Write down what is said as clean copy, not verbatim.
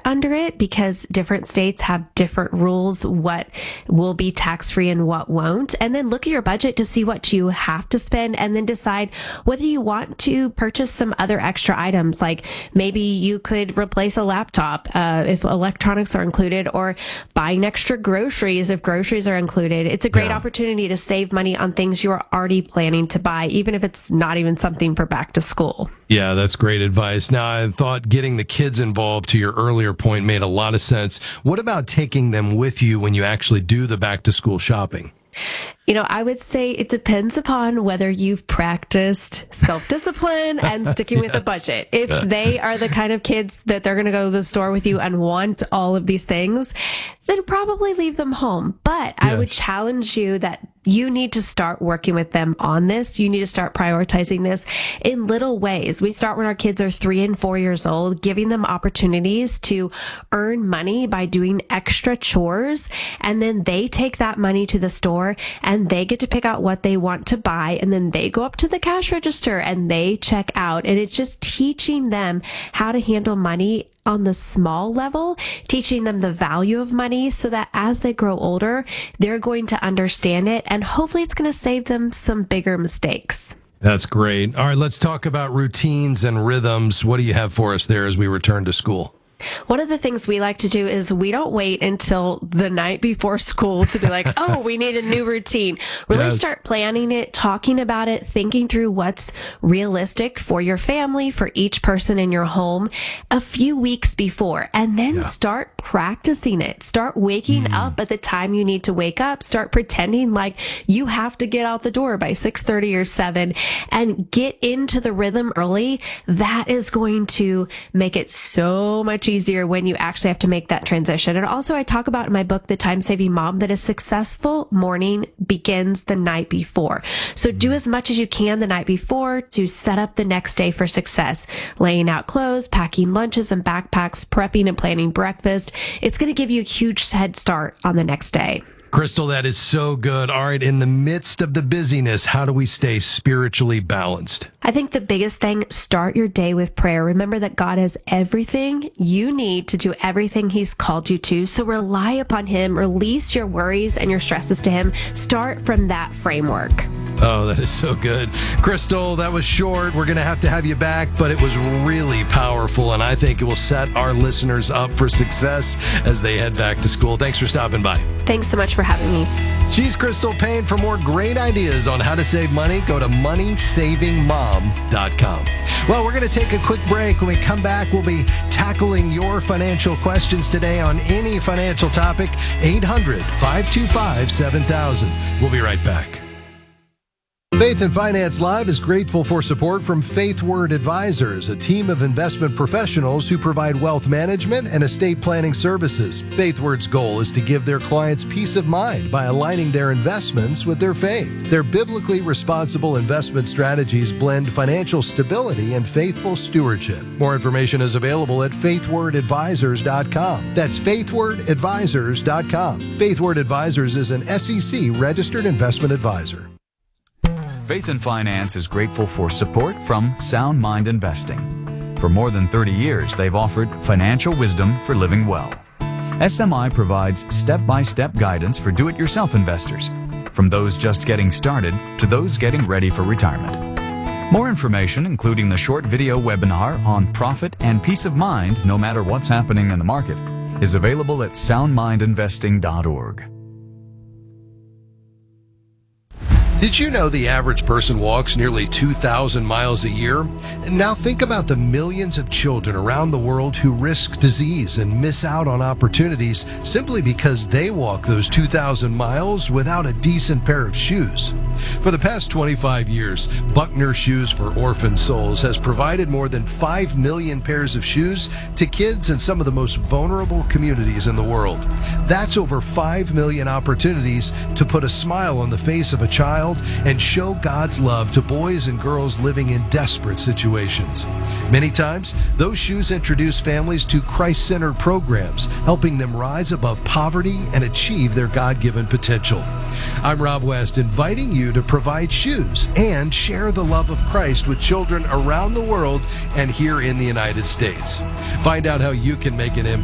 under it because different states have different rules, what will be tax-free and what won't. And then look at your budget to see what you have to spend and then decide whether you want to purchase some other extra items. Like maybe you could replace a laptop if electronics are included, or buying extra groceries if groceries are included. It's a great opportunity to save money on things you are already planning to buy, even if it's not even something for back to school. Yeah, that's great advice. Now, I thought getting the kids involved, to your earlier point, made a lot of sense. What about taking them with you when you actually do the back to school shopping? You know, I would say it depends upon whether you've practiced self-discipline and sticking with a budget. If they are the kind of kids that they're going to go to the store with you and want all of these things, then probably leave them home. But I would challenge you that you need to start working with them on this. You need to start prioritizing this in little ways. We start when our kids are 3 and 4 years old, giving them opportunities to earn money by doing extra chores. And then they take that money to the store and they get to pick out what they want to buy. And then they go up to the cash register and they check out. And it's just teaching them how to handle money on the small level, teaching them the value of money so that as they grow older, they're going to understand it, and hopefully it's going to save them some bigger mistakes. That's great. All right, let's talk about routines and rhythms. What do you have for us there as we return to school? One of the things we like to do is we don't wait until the night before school to be like, oh, we need a new routine. Really start planning it, talking about it, thinking through what's realistic for your family, for each person in your home a few weeks before, and then start practicing it. Start waking up at the time you need to wake up. Start pretending like you have to get out the door by 6:30 or 7 and get into the rhythm early. That is going to make it so much easier when you actually have to make that transition. And also, I talk about in my book, The Time-Saving Mom, that a successful morning begins the night before. So do as much as you can the night before to set up the next day for success. Laying out clothes, packing lunches and backpacks, prepping and planning breakfast. It's going to give you a huge head start on the next day. Crystal, that is so good. All right, in the midst of the busyness, how do we stay spiritually balanced? I think the biggest thing, start your day with prayer. Remember that God has everything you need to do everything He's called you to. So rely upon Him. Release your worries and your stresses to Him. Start from that framework. Oh, that is so good. Crystal, that was short. We're going to have you back, but it was really powerful, and I think it will set our listeners up for success as they head back to school. Thanks for stopping by. Thanks so much for having me. She's Crystal Payne. For more great ideas on how to save money, go to moneysavingmom.com. Well, we're going to take a quick break. When we come back, we'll be tackling your financial questions today on any financial topic. 800-525-7000. We'll be right back. Faith and Finance Live is grateful for support from FaithWord Advisors, a team of investment professionals who provide wealth management and estate planning services. FaithWord's goal is to give their clients peace of mind by aligning their investments with their faith. Their biblically responsible investment strategies blend financial stability and faithful stewardship. More information is available at faithwordadvisors.com. That's faithwordadvisors.com. FaithWord Advisors is an SEC registered investment advisor. Faith and Finance is grateful for support from Sound Mind Investing. For more than 30 years, they've offered financial wisdom for living well. SMI provides step-by-step guidance for do-it-yourself investors, from those just getting started to those getting ready for retirement. More information, including the short video webinar on profit and peace of mind no matter what's happening in the market, is available at soundmindinvesting.org. Did you know the average person walks nearly 2,000 miles a year? Now think about the millions of children around the world who risk disease and miss out on opportunities simply because they walk those 2,000 miles without a decent pair of shoes. For the past 25 years, Buckner Shoes for Orphan Souls has provided more than 5 million pairs of shoes to kids in some of the most vulnerable communities in the world. That's over 5 million opportunities to put a smile on the face of a child and show God's love to boys and girls living in desperate situations. Many times, those shoes introduce families to Christ-centered programs, helping them rise above poverty and achieve their God-given potential. I'm Rob West, inviting you to provide shoes and share the love of Christ with children around the world and here in the United States. Find out how you can make an impact